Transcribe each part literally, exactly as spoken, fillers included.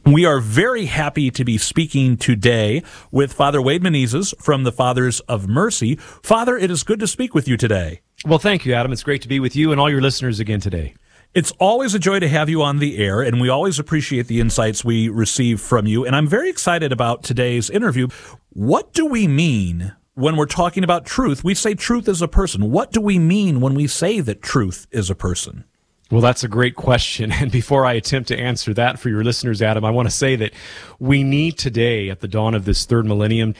We are very happy to be speaking today with Father Wade Menezes from the Fathers of Mercy. Father, it is good to speak with you today. Well, thank you, Adam. It's great to be with you and all your listeners again today. It's always a joy to have you on the air, and we always appreciate the insights we receive from you. And I'm very excited about today's interview. What do we mean when we're talking about truth? We say truth is a person. What do we mean when we say that truth is a person? Well, that's a great question. And before I attempt to answer that for your listeners, Adam, I want to say that we need today, at the dawn of this third millennium,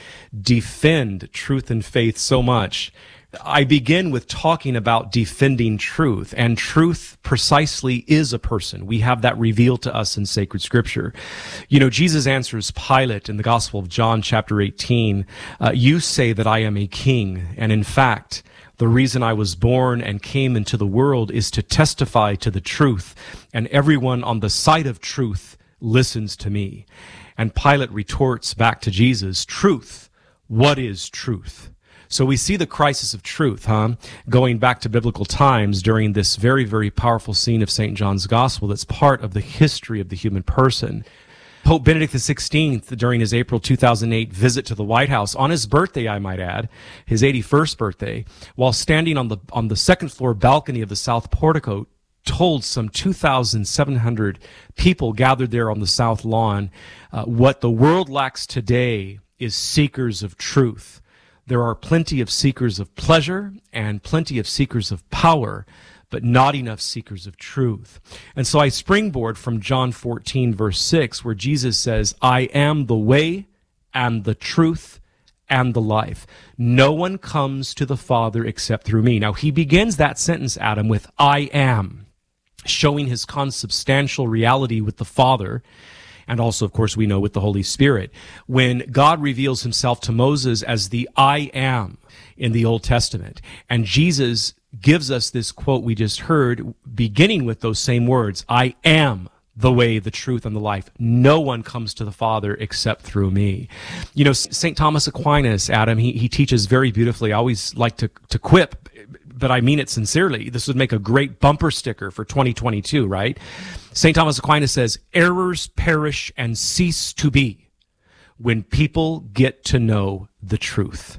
defend truth and faith so much. I begin with talking about defending truth, and truth precisely is a person. We have that revealed to us in sacred scripture. You know, Jesus answers Pilate in the Gospel of John, chapter eighteen, uh, you say that I am a king, and in fact, the reason I was born and came into the world is to testify to the truth, and everyone on the side of truth listens to me. And Pilate retorts back to Jesus, truth, what is truth? So we see the crisis of truth, huh? Going back to biblical times during this very, very powerful scene of Saint John's Gospel that's part of the history of the human person. Pope Benedict the sixteenth, during his April two thousand eight visit to the White House, on his birthday, I might add, his eighty-first birthday, while standing on the on the second floor balcony of the South Portico, told some two thousand seven hundred people gathered there on the South Lawn, uh, what the world lacks today is seekers of truth. There are plenty of seekers of pleasure and plenty of seekers of power, but not enough seekers of truth. And so I springboard from John fourteen, verse six, where Jesus says, I am the way and the truth and the life. No one comes to the Father except through me. Now, he begins that sentence, Adam, with I am, showing his consubstantial reality with the Father, and also, of course, we know with the Holy Spirit. When God reveals himself to Moses as the I am in the Old Testament, and Jesus gives us this quote we just heard, beginning with those same words, I am the way, the truth, and the life. No one comes to the Father except through me. You know, Saint Thomas Aquinas, Adam, he, he teaches very beautifully. I always like to, to quip, but I mean it sincerely. This would make a great bumper sticker for twenty twenty-two, right? Saint Thomas Aquinas says, errors perish and cease to be when people get to know the truth.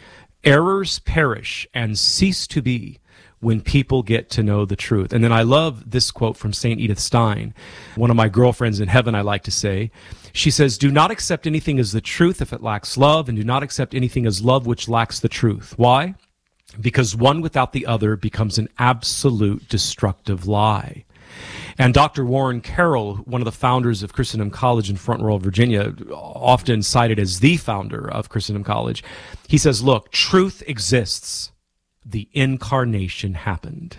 Errors perish and cease to be when people get to know the truth. And then I love this quote from Saint Edith Stein, one of my girlfriends in heaven, I like to say. She says, do not accept anything as the truth if it lacks love, and do not accept anything as love which lacks the truth. Why? Because one without the other becomes an absolute destructive lie. And Doctor Warren Carroll, one of the founders of Christendom College in Front Royal, Virginia, often cited as the founder of Christendom College, he says, look, truth exists. The incarnation happened.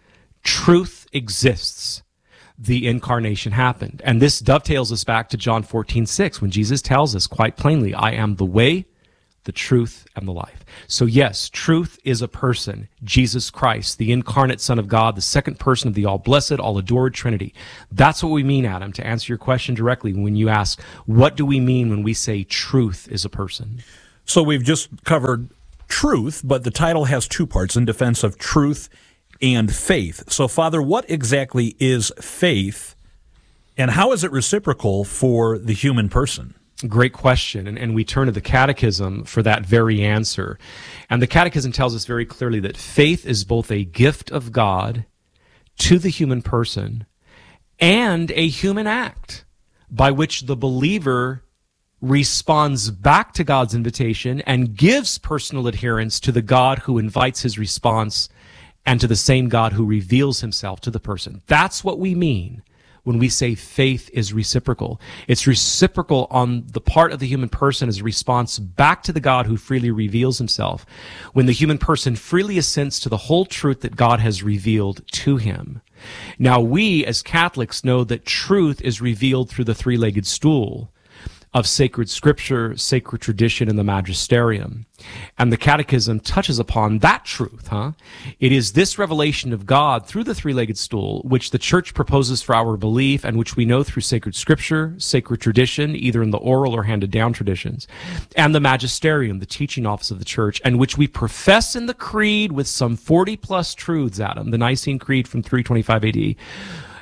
Truth exists. The incarnation happened. And this dovetails us back to John fourteen six, when Jesus tells us quite plainly, I am the way, the truth, and the life. So yes, truth is a person, Jesus Christ, the incarnate Son of God, the second person of the all-blessed, all-adored Trinity. That's what we mean, Adam, to answer your question directly when you ask, what do we mean when we say truth is a person? So we've just covered truth, but the title has two parts, in defense of truth and faith. So, Father, what exactly is faith, and how is it reciprocal for the human person? Great question, and, and we turn to the Catechism for that very answer. And the Catechism tells us very clearly that faith is both a gift of God to the human person and a human act by which the believer responds back to God's invitation and gives personal adherence to the God who invites his response and to the same God who reveals himself to the person. That's what we mean when we say faith is reciprocal. It's reciprocal on the part of the human person as a response back to the God who freely reveals himself, when the human person freely assents to the whole truth that God has revealed to him. Now, we as Catholics know that truth is revealed through the three-legged stool of sacred scripture, sacred tradition, and the magisterium. And the Catechism touches upon that truth, huh? It is this revelation of God through the three-legged stool, which the Church proposes for our belief, and which we know through sacred scripture, sacred tradition, either in the oral or handed-down traditions, and the magisterium, the teaching office of the Church, and which we profess in the Creed with some forty-plus truths, Adam, the Nicene Creed from three twenty-five A D,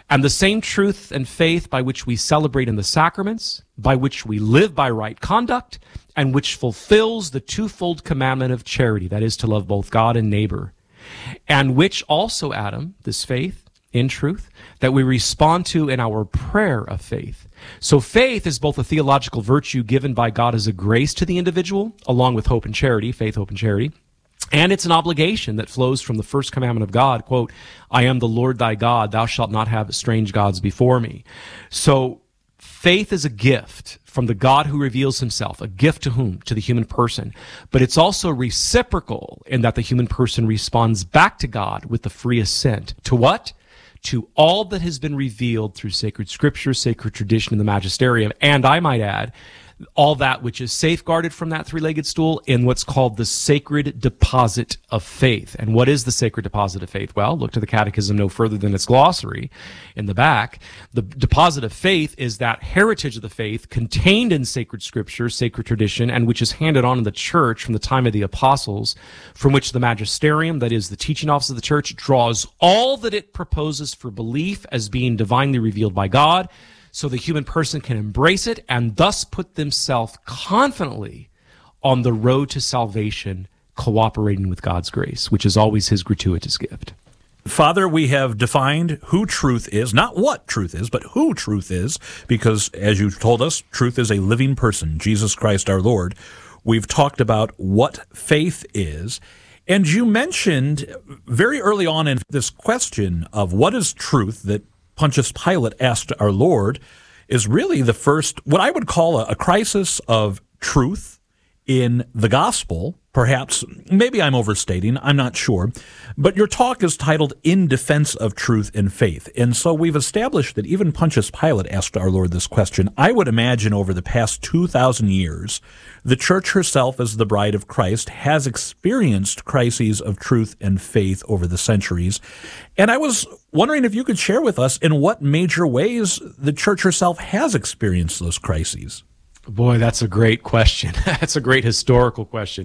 And the same truth and faith by which we celebrate in the sacraments, by which we live by right conduct, and which fulfills the twofold commandment of charity, that is, to love both God and neighbor, and which also, Adam, this faith in truth, that we respond to in our prayer of faith. So faith is both a theological virtue given by God as a grace to the individual, along with hope and charity, faith, hope, and charity. And it's an obligation that flows from the first commandment of God, quote, I am the Lord thy God, thou shalt not have strange gods before me. So faith is a gift from the God who reveals himself, a gift to whom? To the human person. But it's also reciprocal in that the human person responds back to God with the free assent. To what? To all that has been revealed through sacred scripture, sacred tradition, and the magisterium. And I might add, all that which is safeguarded from that three-legged stool in what's called the sacred deposit of faith. And what is the sacred deposit of faith? Well, look to the Catechism no further than its glossary in the back. The deposit of faith is that heritage of the faith contained in sacred scripture, sacred tradition, and which is handed on in the church from the time of the apostles, from which the magisterium, that is the teaching office of the church, draws all that it proposes for belief as being divinely revealed by God, so the human person can embrace it and thus put themselves confidently on the road to salvation, cooperating with God's grace, which is always his gratuitous gift. Father, we have defined who truth is, not what truth is, but who truth is, because as you told us, truth is a living person, Jesus Christ our Lord. We've talked about what faith is, and you mentioned very early on in this question of what is truth that Pontius Pilate asked our Lord is really the first, what I would call a, a crisis of truth in the gospel. Perhaps, maybe I'm overstating, I'm not sure. But your talk is titled In Defense of Truth and Faith. And so we've established that even Pontius Pilate asked our Lord this question. I would imagine over the past two thousand years, the church herself as the bride of Christ has experienced crises of truth and faith over the centuries. And I was wondering if you could share with us in what major ways the church herself has experienced those crises. Boy, that's a great question. That's a great historical question.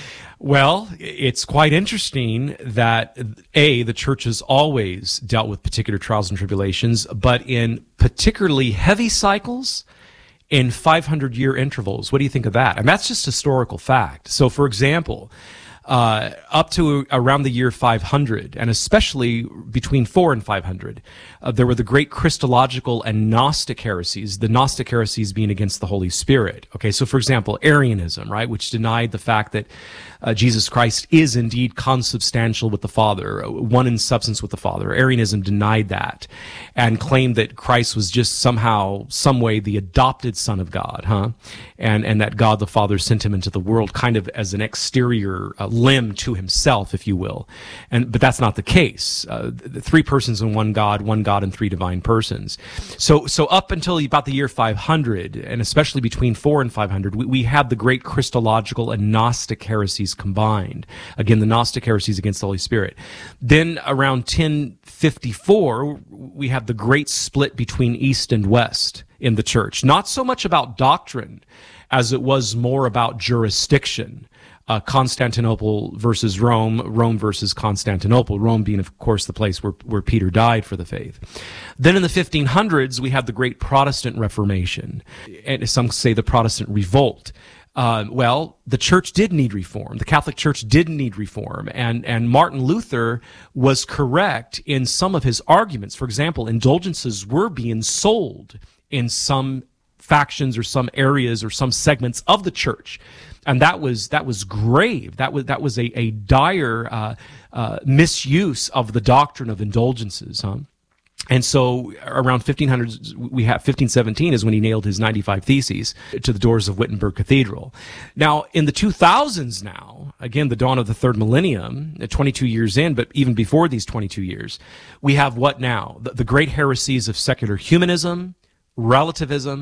Well, it's quite interesting that, A, the church has always dealt with particular trials and tribulations, but in particularly heavy cycles in five hundred year intervals. What do you think of that? And that's just historical fact. So, for example, Uh, up to around the year five hundred, and especially between four and five hundred, uh, there were the great Christological and Gnostic heresies, the Gnostic heresies being against the Holy Spirit. Okay, so for example, Arianism, right, which denied the fact that uh, Jesus Christ is indeed consubstantial with the Father, one in substance with the Father. Arianism denied that and claimed that Christ was just somehow, some way, the adopted Son of God, huh? And, and that God the Father sent him into the world kind of as an exterior uh, limb to himself, if you will. And but that's not the case. Uh, the three persons in one God, one God in three divine persons. So so up until about the year five hundred, and especially between four and five hundred, we, we had the great Christological and Gnostic heresies combined. Again, the Gnostic heresies against the Holy Spirit. Then around ten fifty-four, we have the great split between East and West in the church. Not so much about doctrine as it was more about jurisdiction. Uh, Constantinople versus Rome, Rome versus Constantinople, Rome being, of course, the place where, where Peter died for the faith. Then in the fifteen hundreds, we have the great Protestant Reformation, and some say the Protestant Revolt. Uh, well, the church did need reform. The Catholic Church did need reform, and, and Martin Luther was correct in some of his arguments. For example, indulgences were being sold in some factions or some areas or some segments of the church. And that was that was grave. That was that was a a dire uh, uh, misuse of the doctrine of indulgences. Huh? And so around fifteen hundred, we have fifteen seventeen is when he nailed his ninety-five Theses to the doors of Wittenberg Cathedral. Now in the two thousands, now again the dawn of the third millennium, twenty-two years in, but even before these twenty-two years, we have what now? The, the great heresies of secular humanism, relativism,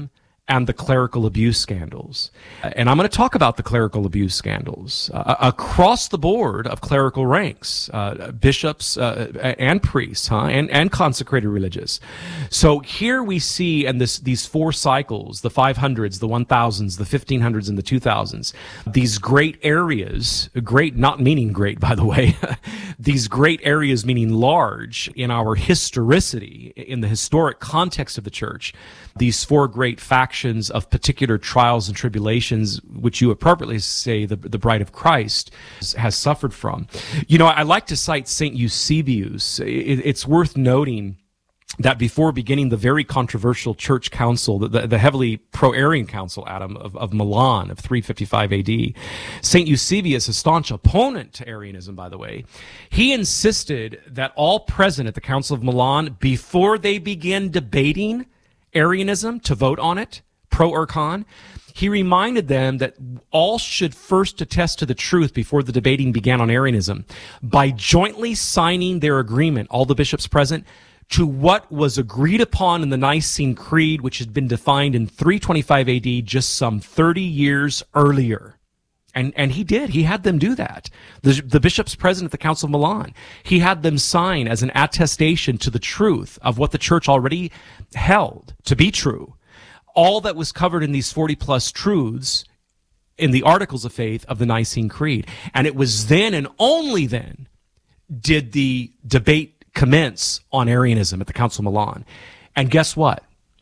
and the clerical abuse scandals. And I'm going to talk about the clerical abuse scandals uh, across the board of clerical ranks, uh, bishops uh, and priests, huh, and, and consecrated religious. So here we see in this these four cycles, the five hundreds, the one thousands, the fifteen hundreds, and the two thousands, these great areas, great not meaning great, by the way, these great areas meaning large in our historicity, in the historic context of the church, these four great factions of particular trials and tribulations, which you appropriately say the, the bride of Christ has suffered from. You know, I like to cite Saint Eusebius. It, it's worth noting that before beginning the very controversial church council, the, the heavily pro-Arian council, Adam, of, of Milan of three fifty-five A D, Saint Eusebius, a staunch opponent to Arianism, by the way, he insisted that all present at the Council of Milan, before they begin debating Arianism to vote on it, pro or con, he reminded them that all should first attest to the truth before the debating began on Arianism by jointly signing their agreement, all the bishops present, to what was agreed upon in the Nicene Creed, which had been defined in three twenty-five A D, just some thirty years earlier. And and he did. He had them do that. The, the bishops present at the Council of Milan, he had them sign as an attestation to the truth of what the church already held to be true. All that was covered in these forty plus truths in the Articles of Faith of the Nicene Creed. And it was then and only then did the debate commence on Arianism at the Council of Milan. And guess what?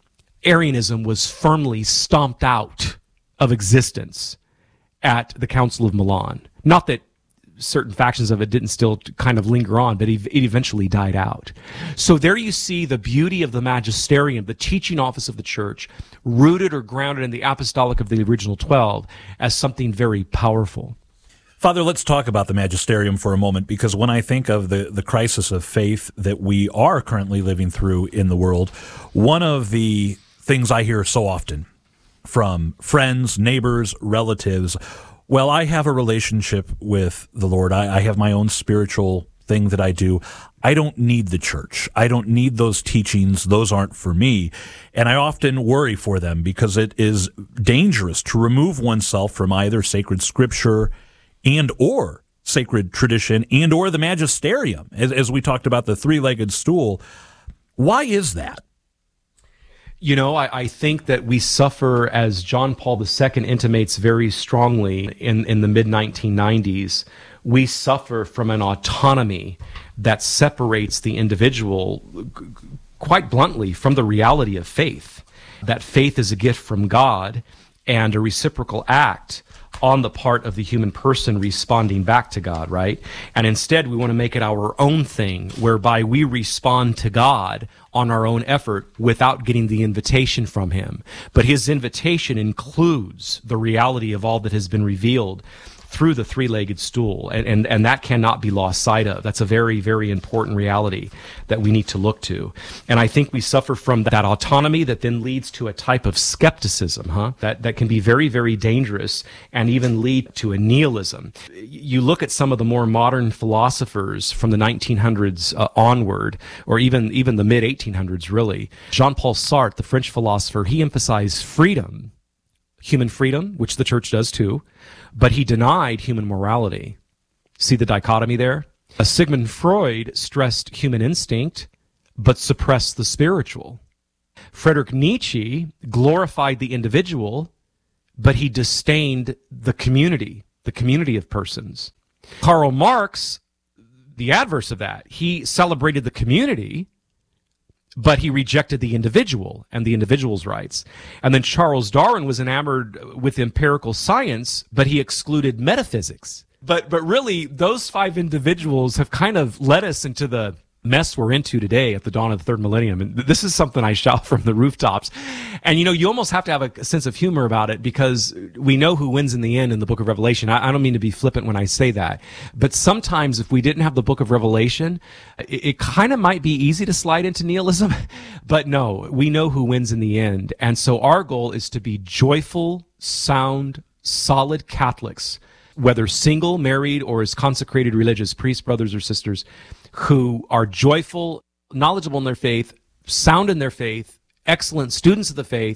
Arianism was firmly stomped out of existence at the Council of Milan. Not that certain factions of it didn't still kind of linger on, but it eventually died out. So there you see the beauty of the magisterium, the teaching office of the church, rooted or grounded in the apostolic of the original twelve as something very powerful. Father, let's talk about the magisterium for a moment, because when I think of the, the crisis of faith that we are currently living through in the world, one of the things I hear so often from friends, neighbors, relatives, well, I have a relationship with the Lord. I, I have my own spiritual thing that I do. I don't need the church. I don't need those teachings. Those aren't for me. And I often worry for them because it is dangerous to remove oneself from either sacred scripture and or sacred tradition and or the magisterium, as, as we talked about the three-legged stool. Why is that? You know, I, I think that we suffer, as John Paul the Second intimates very strongly in, in the mid nineteen nineties, we suffer from an autonomy that separates the individual, quite bluntly, from the reality of faith. That faith is a gift from God and a reciprocal act on the part of the human person responding back to God, right? And instead, we want to make it our own thing, whereby we respond to God on our own effort without getting the invitation from him. But his invitation includes the reality of all that has been revealed through the three-legged stool, and, and, and that cannot be lost sight of. That's a very, very important reality that we need to look to. And I think we suffer from that autonomy that then leads to a type of skepticism, huh? That, that can be very, very dangerous and even lead to a nihilism. You look at some of the more modern philosophers from the nineteen hundreds uh, onward, or even, even the mid eighteen hundreds, really. Jean-Paul Sartre, the French philosopher, he emphasized freedom, human freedom, which the church does too, but he denied human morality. See the dichotomy there? Uh, Sigmund Freud stressed human instinct, but suppressed the spiritual. Friedrich Nietzsche glorified the individual, but he disdained the community, the community of persons. Karl Marx, the adverse of that, he celebrated the community, but he rejected the individual and the individual's rights. And then Charles Darwin was enamored with empirical science, but he excluded metaphysics. But but really, those five individuals have kind of led us into the mess we're into today at the dawn of the third millennium. And this is something I shout from the rooftops. And, you know, you almost have to have a sense of humor about it, because we know who wins in the end in the book of Revelation. I, I don't mean to be flippant when I say that. But sometimes if we didn't have the book of Revelation, it, it kind of might be easy to slide into nihilism. But no, we know who wins in the end. And so our goal is to be joyful, sound, solid Catholics, whether single, married, or as consecrated religious priests, brothers, or sisters, who are joyful, knowledgeable in their faith, sound in their faith, excellent students of the faith,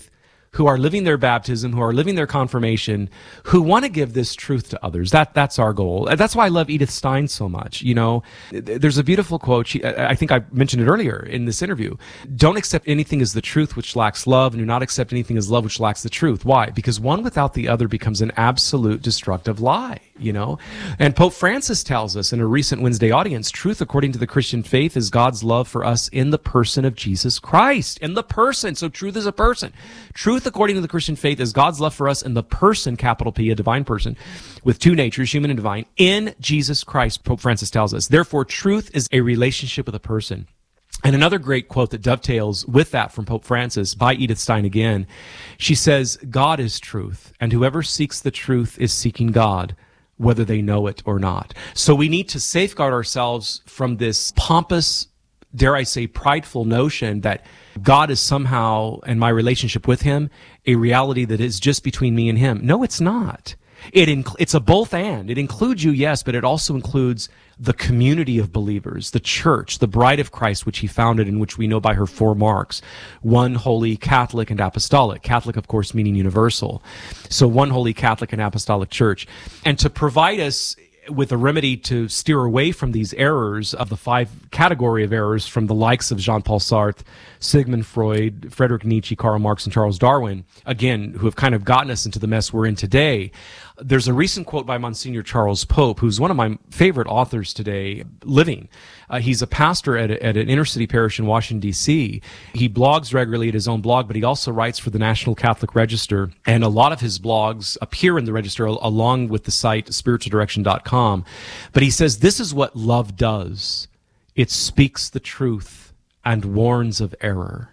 who are living their baptism, who are living their confirmation, who want to give this truth to others. That that's our goal. That's why I love Edith Stein so much. You know, there's a beautiful quote. She, I think I mentioned it earlier in this interview. Don't accept anything as the truth which lacks love, and do not accept anything as love which lacks the truth. Why? Because one without the other becomes an absolute destructive lie. You know, and Pope Francis tells us in a recent Wednesday audience, truth according to the Christian faith is God's love for us in the person of Jesus Christ. In the person. So truth is a person. Truth according to the Christian faith is God's love for us in the person, capital P, a divine person, with two natures, human and divine, in Jesus Christ, Pope Francis tells us. Therefore, truth is a relationship with a person. And another great quote that dovetails with that from Pope Francis by Edith Stein again, she says, God is truth, and whoever seeks the truth is seeking God, whether they know it or not. So we need to safeguard ourselves from this pompous, dare I say, prideful notion that God is somehow, and my relationship with him, a reality that is just between me and him. No, it's not. It inc- it's a both and. It includes you, yes, but it also includes the community of believers, the church, the bride of Christ, which he founded and which we know by her four marks. One, holy, Catholic, and apostolic. Catholic, of course, meaning universal. So one holy, Catholic, and apostolic church. And to provide us with a remedy to steer away from these errors of the five category of errors from the likes of Jean-Paul Sartre, Sigmund Freud, Friedrich Nietzsche, Karl Marx, and Charles Darwin, again, who have kind of gotten us into the mess we're in today. There's a recent quote by Monsignor Charles Pope, who's one of my favorite authors today living. Uh, he's a pastor at, a, at an inner city parish in Washington, D C He blogs regularly at his own blog, but he also writes for the National Catholic Register, and a lot of his blogs appear in the Register along with the site spiritual direction dot com. But he says, this is what love does. It speaks the truth and warns of error.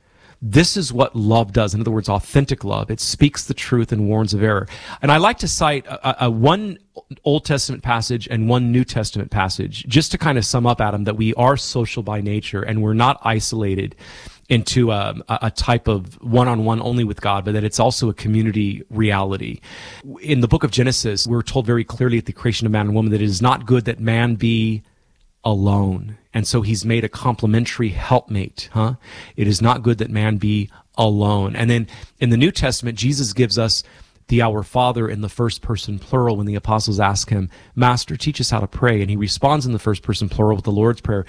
This is what love does. In other words, authentic love. It speaks the truth and warns of error. And I like to cite a, a one Old Testament passage and one New Testament passage, just to kind of sum up, Adam, that we are social by nature and we're not isolated into a, a type of one-on-one only with God, but that it's also a community reality. In the book of Genesis, we're told very clearly at the creation of man and woman that it is not good that man be alone. And so he's made a complementary helpmate, huh? It is not good that man be alone. And then in the New Testament, Jesus gives us the Our Father in the first person plural when the apostles ask him, Master, teach us how to pray. And he responds in the first person plural with the Lord's Prayer,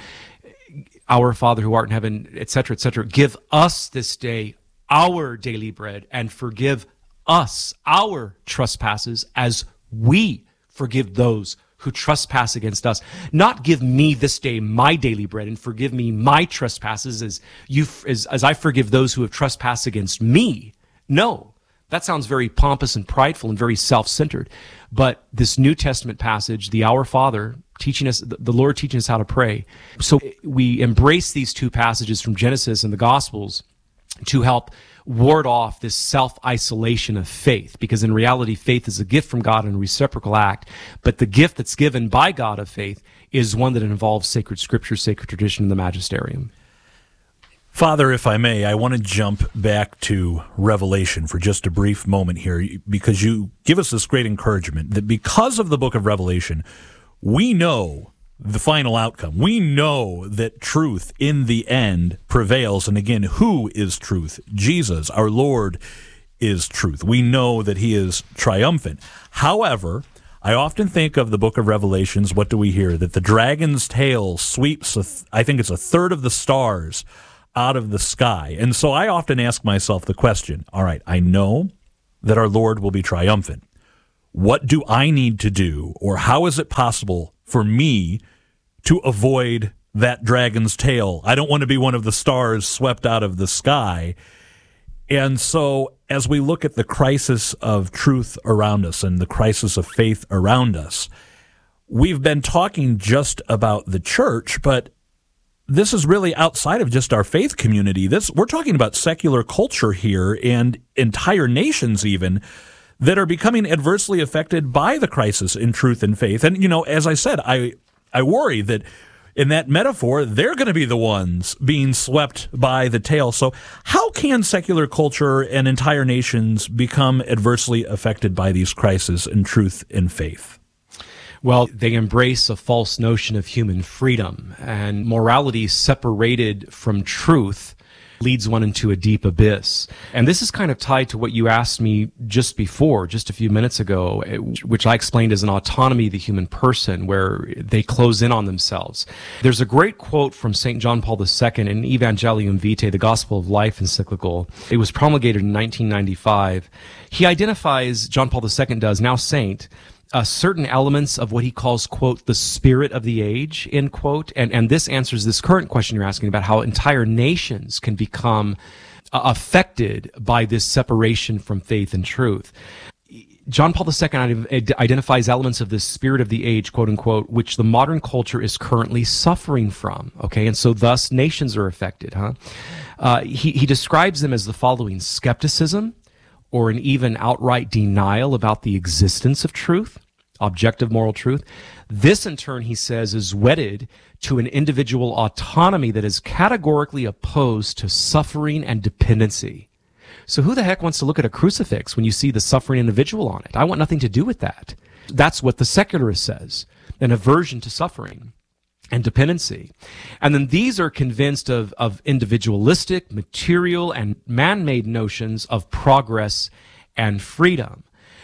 Our Father who art in heaven, et cetera, et cetera. Give us this day our daily bread and forgive us our trespasses as we forgive those who trespass against us. Not give me this day my daily bread and forgive me my trespasses as you as, as I forgive those who have trespassed against me. No, that sounds very pompous and prideful and very self-centered. But this New Testament passage, the Our Father, teaching us, the Lord teaching us how to pray. So we embrace these two passages from Genesis and the Gospels to help ward off this self-isolation of faith, because in reality, faith is a gift from God and a reciprocal act. But the gift that's given by God of faith is one that involves sacred scripture, sacred tradition, and the magisterium. Father, if I may, I want to jump back to Revelation for just a brief moment here, because you give us this great encouragement that because of the book of Revelation, we know the final outcome. We know that truth in the end prevails. And again, who is truth? Jesus, our Lord, is truth. We know that he is triumphant. However, I often think of the book of Revelations. What do we hear? That the dragon's tail sweeps, a th- I think it's a third of the stars out of the sky. And so I often ask myself the question, all right, I know that our Lord will be triumphant. What do I need to do, or how is it possible for me to avoid that dragon's tail? I don't want to be one of the stars swept out of the sky. And so as we look at the crisis of truth around us and the crisis of faith around us, we've been talking just about the church, but this is really outside of just our faith community. This we're talking about secular culture here, and entire nations even that are becoming adversely affected by the crisis in truth and faith. And, you know, as I said, I I worry that in that metaphor, they're going to be the ones being swept by the tail. So how can secular culture and entire nations become adversely affected by these crises in truth and faith? Well, they embrace a false notion of human freedom, and morality separated from truth leads one into a deep abyss. And this is kind of tied to what you asked me just before, just a few minutes ago, which I explained as an autonomy of the human person, where they close in on themselves. There's a great quote from Saint John Paul the Second in Evangelium Vitae, the Gospel of Life encyclical. It was promulgated in nineteen ninety-five. He identifies, John Paul the Second does, now saint, Uh, certain elements of what he calls, quote, the spirit of the age, end quote. And, and this answers this current question you're asking about how entire nations can become uh, affected by this separation from faith and truth. John Paul the Second identifies elements of this spirit of the age, quote unquote, which the modern culture is currently suffering from. Okay, and so thus nations are affected, huh? Uh, he, he describes them as the following: skepticism, or an even outright denial about the existence of truth, objective moral truth. This, in turn, he says, is wedded to an individual autonomy that is categorically opposed to suffering and dependency. So who the heck wants to look at a crucifix when you see the suffering individual on it? I want nothing to do with that. That's what the secularist says, an aversion to suffering and dependency. And then these are convinced of, of individualistic, material, and man-made notions of progress and freedom.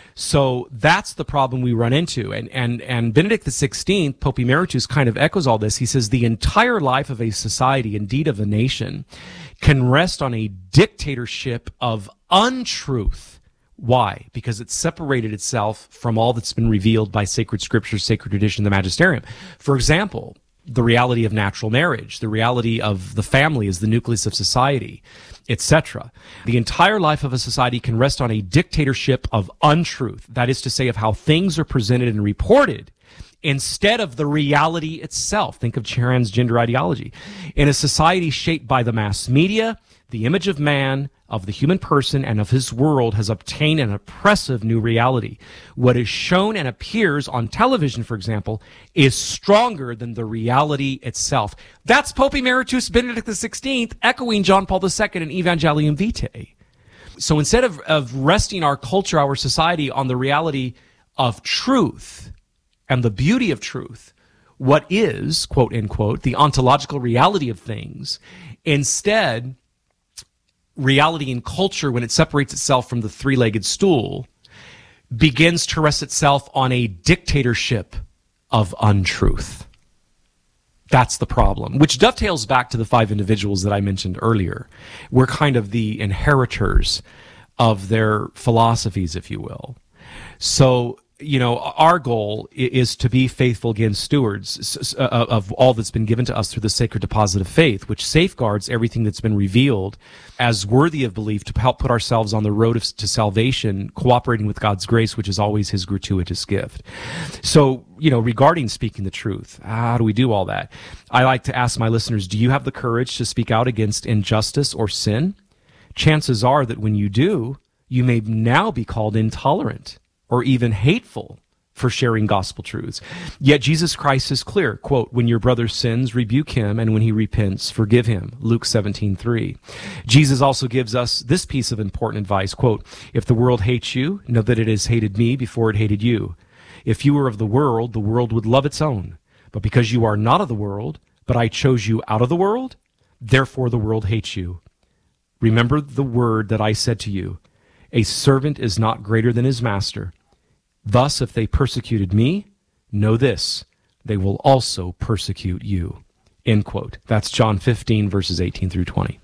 So that's the problem we run into. And, and, and Benedict the sixteenth, Pope Emeritus, kind of echoes all this. He says the entire life of a society, indeed of a nation, can rest on a dictatorship of untruth. Why? Because it's separated itself from all that's been revealed by sacred scripture, sacred tradition, the magisterium. For example, the reality of natural marriage, the reality of the family as the nucleus of society, et cetera. The entire life of a society can rest on a dictatorship of untruth, that is to say, of how things are presented and reported, instead of the reality itself. Think of transgender ideology. In a society shaped by the mass media, the image of man, of the human person, and of his world has obtained an oppressive new reality. What is shown and appears on television, for example, is stronger than the reality itself. That's Pope Emeritus Benedict the sixteenth echoing John Paul the Second in Evangelium Vitae. So instead of, of resting our culture, our society on the reality of truth and the beauty of truth, what is, quote, end quote, the ontological reality of things, instead, reality in culture, when it separates itself from the three-legged stool, begins to rest itself on a dictatorship of untruth. That's the problem, which dovetails back to the five individuals that I mentioned earlier. We're kind of the inheritors of their philosophies, if you will. So, you know, our goal is to be faithful, again, stewards of all that's been given to us through the sacred deposit of faith, which safeguards everything that's been revealed as worthy of belief, to help put ourselves on the road of, to salvation, cooperating with God's grace, which is always his gratuitous gift. So, you know, regarding speaking the truth, how do we do all that? I like to ask my listeners, do you have the courage to speak out against injustice or sin? Chances are that when you do, you may now be called intolerant or even hateful for sharing gospel truths. Yet Jesus Christ is clear, quote, when your brother sins, rebuke him, and when he repents, forgive him, Luke seventeen three. Jesus also gives us this piece of important advice, quote, if the world hates you, know that it has hated me before it hated you. If you were of the world, the world would love its own. But because you are not of the world, but I chose you out of the world, therefore the world hates you. Remember the word that I said to you, a servant is not greater than his master. Thus, if they persecuted me, know this, they will also persecute you. End quote. That's John fifteen, verses eighteen through twenty.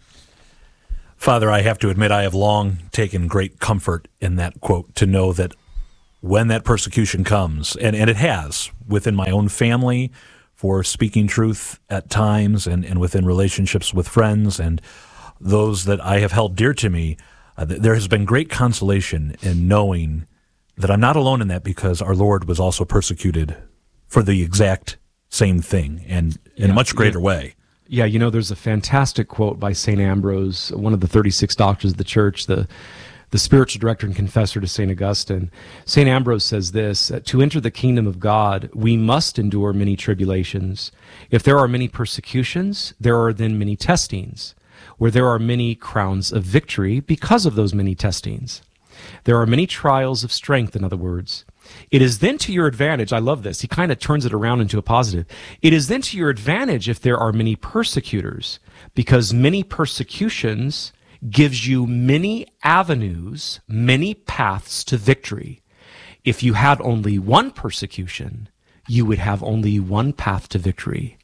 Father, I have to admit I have long taken great comfort in that quote, to know that when that persecution comes, and, and it has, within my own family, for speaking truth at times, and, and within relationships with friends and those that I have held dear to me, uh, there has been great consolation in knowing that I'm not alone in that, because our Lord was also persecuted for the exact same thing, and in yeah, a much greater yeah. way. Yeah, you know, there's a fantastic quote by Saint Ambrose, one of the thirty-six doctors of the church, the, the spiritual director and confessor to Saint Augustine. Saint Ambrose says this, to enter the kingdom of God, we must endure many tribulations. If there are many persecutions, there are then many testings, where there are many crowns of victory because of those many testings. There are many trials of strength, in other words. It is then to your advantage. I love this. He kind of turns it around into a positive. It is then to your advantage if there are many persecutors, because many persecutions gives you many avenues, many paths to victory. If you had only one persecution, you would have only one path to victory.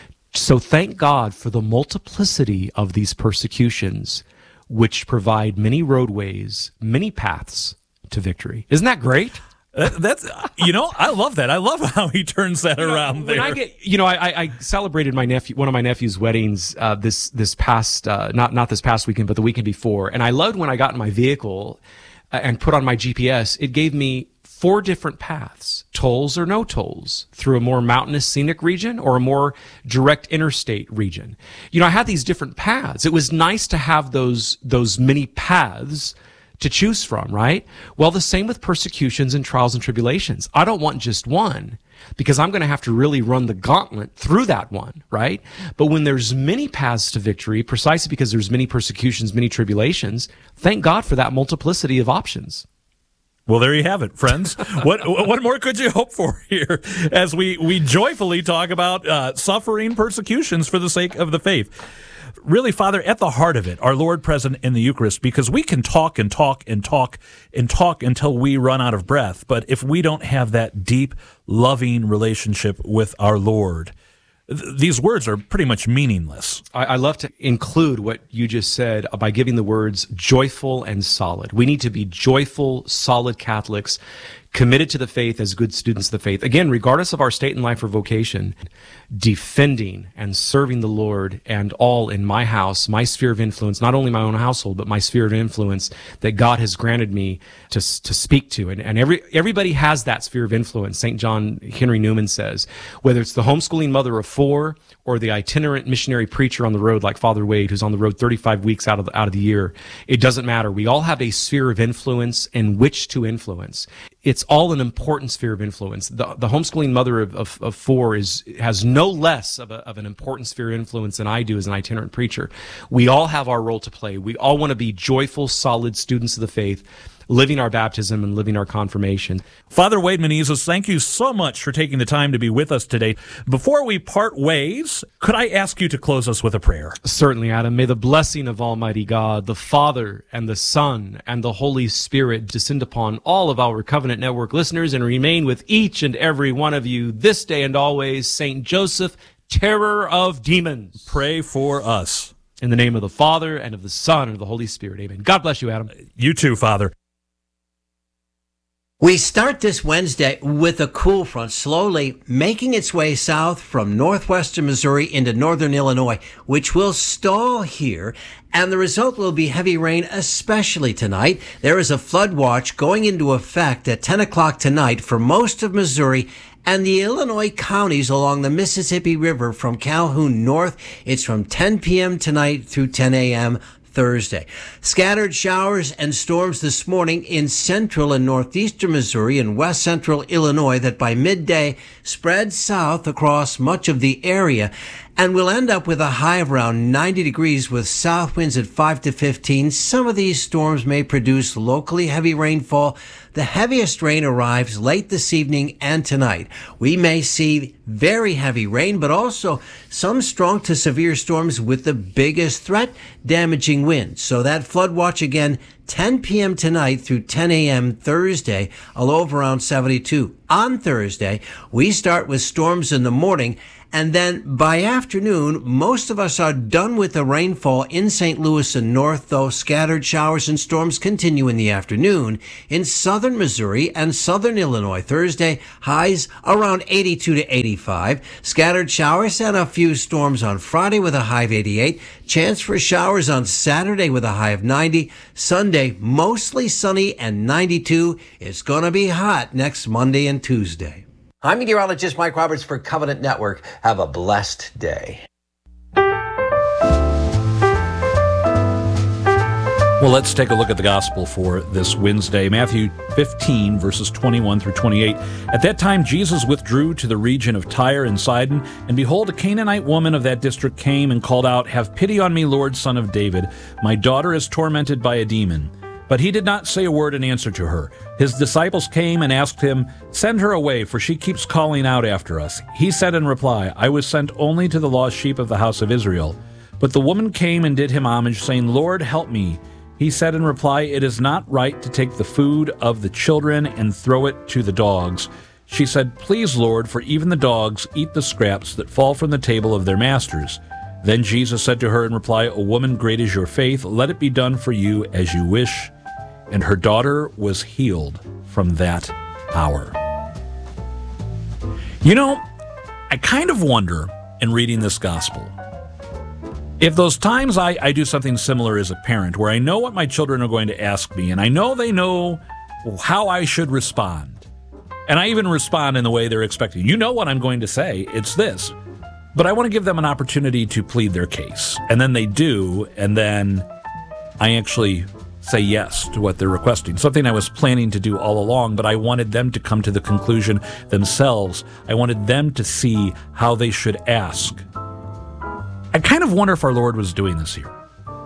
So thank God for the multiplicity of these persecutions, which provide many roadways, many paths to victory. Isn't that great? Uh, that's, you know, I love that. I love how he turns that you know, around when there. I get, you know, I, I celebrated my nephew, one of my nephew's weddings, uh, this, this past, uh, not, not this past weekend, but the weekend before. And I loved when I got in my vehicle uh, and put on my G P S, it gave me four different paths, tolls or no tolls, through a more mountainous scenic region or a more direct interstate region. You know, I had these different paths. It was nice to have those, those many paths to choose from, right? Well, the same with persecutions and trials and tribulations. I don't want just one, because I'm going to have to really run the gauntlet through that one, right? But when there's many paths to victory, precisely because there's many persecutions, many tribulations, thank God for that multiplicity of options. Well, there you have it, friends. What what more could you hope for here as we, we joyfully talk about uh, suffering persecutions for the sake of the faith? Really, Father, at the heart of it, our Lord present in the Eucharist, because we can talk and talk and talk and talk until we run out of breath. But if we don't have that deep, loving relationship with our Lord, th- these words are pretty much meaningless. I, I love to include what you just said by giving the words joyful and solid. We need to be joyful, solid Catholics, committed to the faith as good students of the faith. Again, regardless of our state in life or vocation, defending and serving the Lord and all in my house, my sphere of influence, not only my own household, but my sphere of influence that God has granted me to, to speak to. And, and every, everybody has that sphere of influence. Saint John Henry Newman says, whether it's the homeschooling mother of four or the itinerant missionary preacher on the road like Father Wade, who's on the road thirty-five weeks out of the, out of the year, it doesn't matter. We all have a sphere of influence in which to influence. It's all an important sphere of influence. The, the homeschooling mother of, of, of four is has no less of, a, of an important sphere of influence than I do as an itinerant preacher. We all have our role to play. We all want to be joyful, solid students of the faith, living our baptism and living our confirmation. Father Wade Menezes, thank you so much for taking the time to be with us today. Before we part ways, could I ask you to close us with a prayer? Certainly, Adam. May the blessing of Almighty God, the Father and the Son and the Holy Spirit descend upon all of our Covenant Network listeners and remain with each and every one of you this day and always. Saint Joseph, terror of demons, pray for us. In the name of the Father and of the Son and of the Holy Spirit. Amen. God bless you, Adam. You too, Father. We start this Wednesday with a cool front slowly making its way south from northwestern Missouri into northern Illinois, which will stall here, and the result will be heavy rain, especially tonight. There is a flood watch going into effect at ten o'clock tonight for most of Missouri and the Illinois counties along the Mississippi River from Calhoun north. It's from ten p.m. tonight through ten a.m. Thursday. Scattered showers and storms this morning in central and northeastern Missouri and west central Illinois that by midday spread south across much of the area, and we'll end up with a high of around ninety degrees with south winds at five to fifteen. Some of these storms may produce locally heavy rainfall. The heaviest rain arrives late this evening and tonight. We may see very heavy rain, but also some strong to severe storms with the biggest threat, damaging winds. So that flood watch again, ten p.m. tonight through ten a.m. Thursday, a low of around seventy-two. On Thursday, we start with storms in the morning, and then by afternoon, most of us are done with the rainfall in Saint Louis and north, though scattered showers and storms continue in the afternoon. In southern Missouri and southern Illinois, Thursday, highs around eighty-two to eighty-five. Scattered showers and a few storms on Friday with a high of eighty-eight. Chance for showers on Saturday with a high of ninety. Sunday, mostly sunny and ninety-two. It's going to be hot next Monday and Tuesday. I'm meteorologist Mike Roberts for Covenant Network. Have a blessed day. Well, let's take a look at the gospel for this Wednesday. Matthew fifteen, verses twenty-one through twenty-eight. At that time, Jesus withdrew to the region of Tyre and Sidon, and behold, a Canaanite woman of that district came and called out, "Have pity on me, Lord, Son of David. My daughter is tormented by a demon." But he did not say a word in answer to her. His disciples came and asked him, "Send her away, for she keeps calling out after us." He said in reply, "I was sent only to the lost sheep of the house of Israel." But the woman came and did him homage, saying, "Lord, help me." He said in reply, "It is not right to take the food of the children and throw it to the dogs." She said, "Please, Lord, for even the dogs eat the scraps that fall from the table of their masters." Then Jesus said to her in reply, "O woman, great is your faith. Let it be done for you as you wish." And her daughter was healed from that hour. You know, I kind of wonder in reading this gospel, if those times I, I do something similar as a parent, where I know what my children are going to ask me, and I know they know how I should respond, and I even respond in the way they're expecting. You know what I'm going to say. It's this. But I want to give them an opportunity to plead their case. And then they do, and then I actually say yes to what they're requesting. Something I was planning to do all along, but I wanted them to come to the conclusion themselves. I wanted them to see how they should ask. I kind of wonder if our Lord was doing this here.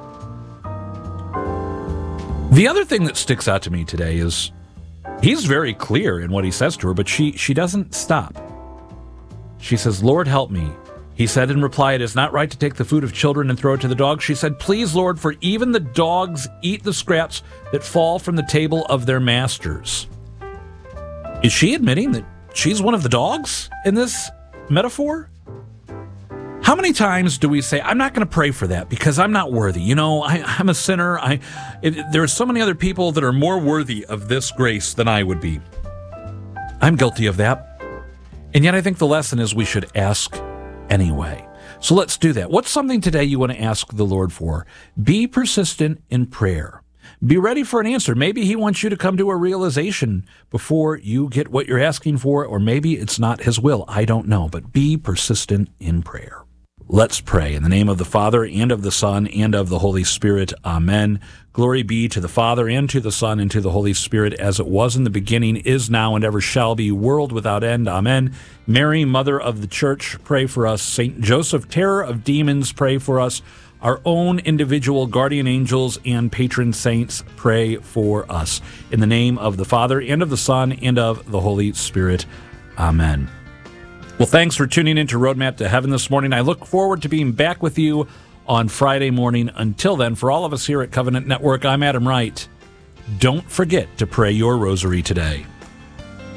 The other thing that sticks out to me today is he's very clear in what he says to her, but she, she doesn't stop. She says, "Lord, help me." He said in reply, "It is not right to take the food of children and throw it to the dogs." She said, "Please, Lord, for even the dogs eat the scraps that fall from the table of their masters." Is she admitting that she's one of the dogs in this metaphor? How many times do we say, "I'm not going to pray for that because I'm not worthy. You know, I, I'm a sinner. I, it, there are so many other people that are more worthy of this grace than I would be." I'm guilty of that. And yet I think the lesson is we should ask anyway. So let's do that. What's something today you want to ask the Lord for? Be persistent in prayer. Be ready for an answer. Maybe he wants you to come to a realization before you get what you're asking for, or maybe it's not his will. I don't know, but be persistent in prayer. Let's pray. In the name of the Father, and of the Son, and of the Holy Spirit. Amen. Glory be to the Father, and to the Son, and to the Holy Spirit, as it was in the beginning, is now, and ever shall be, world without end. Amen. Mary, Mother of the Church, pray for us. Saint Joseph, terror of demons, pray for us. Our own individual guardian angels and patron saints, pray for us. In the name of the Father, and of the Son, and of the Holy Spirit. Amen. Well, thanks for tuning in to Roadmap to Heaven this morning. I look forward to being back with you on Friday morning. Until then, for all of us here at Covenant Network, I'm Adam Wright. Don't forget to pray your rosary today.